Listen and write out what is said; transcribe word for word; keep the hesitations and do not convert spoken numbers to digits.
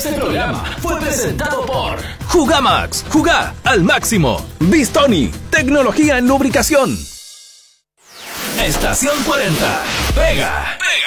Este programa fue presentado por Jugamax, Jugá al máximo. Bistoni, tecnología en lubricación. Estación cuarenta, pega, pega.